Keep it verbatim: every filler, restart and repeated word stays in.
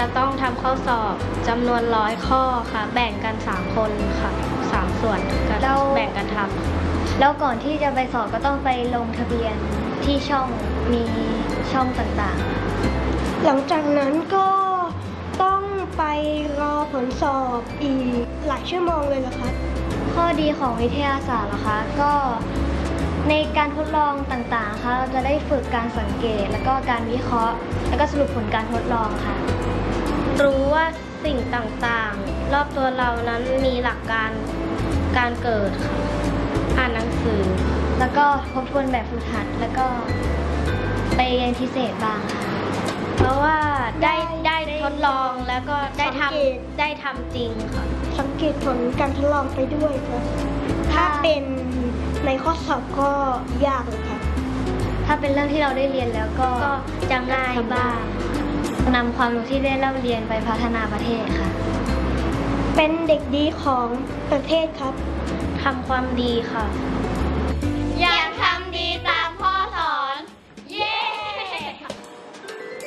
จะต้องทำข้อสอบจำนวนร้อยข้อค่ะแบ่งกันสามคนค่ะสามส่วนกันแบ่งกันทำแล้วก่อนที่จะไปสอบก็ต้องไปลงทะเบียนที่ช่องมีช่องต่างๆหลังจากนั้นก็ต้องไปรอผลสอบอีกหลายชั่วโมงเลยเหรอคะข้อดีของวิทยาศาสตร์เหรอคะก็ในการทดลองต่างๆค่ะเราจะได้ฝึกการสังเกตแล้วก็การวิเคราะห์แล้วก็สรุปผลการทดลองค่ะรู้ว่าสิ่งต่างๆรอบตัวเรานั้นมีหลักการการเกิดค่ะอ่านหนังสือแล้วก็ทบทวนแบบฝึกหัดแล้วก็ไปเรียนพิเศษบ้างค่ะเพราะว่าได้ได้ทดลองแล้วก็ได้ทำได้ทำจริงค่ะสังเกตผลการทดลองไปด้วยค่ะถ้าเป็นในข้อสอบก็ยากเลยค่ะถ้าเป็นเรื่องที่เราได้เรียนแล้วก็จะง่ายบ้างนำความรู้ที่ได้เล่าเรียนไปพัฒนาประเทศค่ะเป็นเด็กดีของประเทศครับทำความดีค่ะ